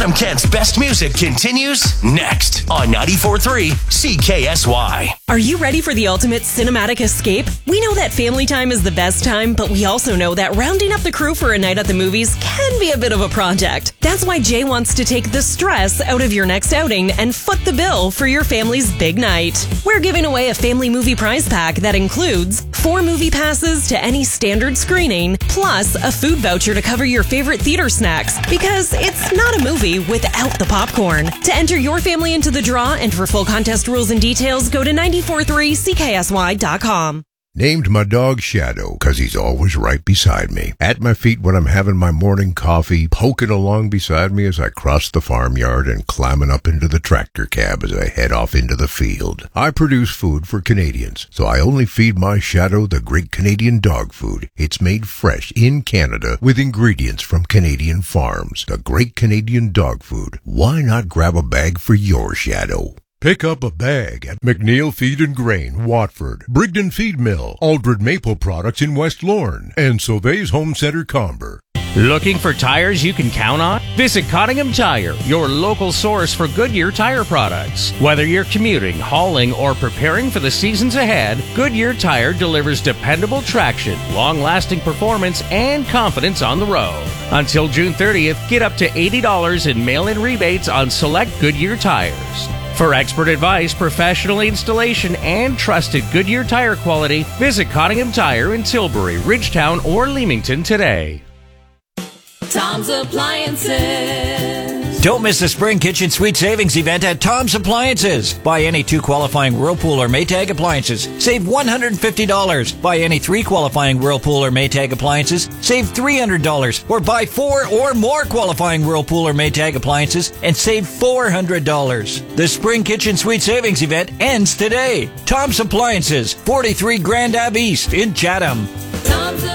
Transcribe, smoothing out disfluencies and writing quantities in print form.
Chatham Kent's best music continues next on 94.3 CKSY. Are you ready for the ultimate cinematic escape? We know that family time is the best time, but we also know that rounding up the crew for a night at the movies can be a bit of a project. That's why Jay wants to take the stress out of your next outing and foot the bill for your family's big night. We're giving away a family movie prize pack that includes 4 movie passes to any standard screening, plus a food voucher to cover your favorite theater snacks, because it's not a movie without the popcorn. To enter your family into the draw and for full contest rules and details, go to 943CKSY.com. Named my dog Shadow, 'cause he's always right beside me. At my feet when I'm having my morning coffee, poking along beside me as I cross the farmyard, and climbing up into the tractor cab as I head off into the field. I produce food for Canadians, so I only feed my Shadow the great Canadian dog food. It's made fresh in Canada with ingredients from Canadian farms. The great Canadian dog food. Why not grab a bag for your Shadow? Pick up a bag at McNeil Feed and Grain, Watford, Brigden Feed Mill, Aldred Maple Products in West Lorne, and Sauvé's Home Center, Comber. Looking for tires you can count on? Visit Cottingham Tire, your local source for Goodyear tire products. Whether you're commuting, hauling, or preparing for the seasons ahead, Goodyear Tire delivers dependable traction, long-lasting performance, and confidence on the road. Until June 30th, get up to $80 in mail-in rebates on select Goodyear tires. For expert advice, professional installation, and trusted Goodyear tire quality, visit Cottingham Tire in Tilbury, Ridgetown, or Leamington today. Tom's Appliances. Don't miss the Spring Kitchen Suite Savings event at Tom's Appliances. Buy any 2 qualifying Whirlpool or Maytag appliances, save $150. Buy any 3 qualifying Whirlpool or Maytag appliances, save $300. Or buy 4 or more qualifying Whirlpool or Maytag appliances and save $400. The Spring Kitchen Suite Savings event ends today. Tom's Appliances, 43 Grand Ave East in Chatham.